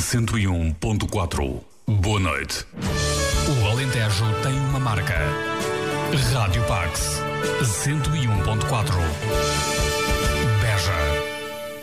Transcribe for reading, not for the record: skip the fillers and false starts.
101.4. Boa noite. O Alentejo tem uma marca. Rádio Pax 101.4. Beja.